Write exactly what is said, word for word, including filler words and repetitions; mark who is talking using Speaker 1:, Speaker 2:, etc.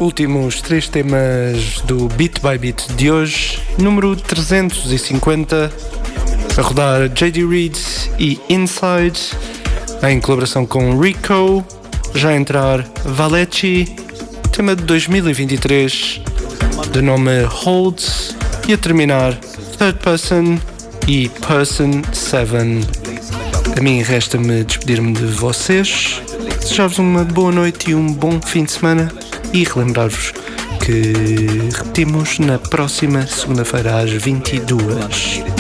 Speaker 1: últimos três temas do Beat by Beat de hoje, número trezentos e cinquenta, a rodar J D Reed e Inside, em colaboração com Rico, já a entrar Valeci, tema de dois mil e vinte e três, de nome Holds, e a terminar Third Person e Person sete. A mim resta-me despedir-me de vocês, desejar-vos uma boa noite e um bom fim de semana e relembrar-vos que repetimos na próxima segunda-feira às vinte e duas.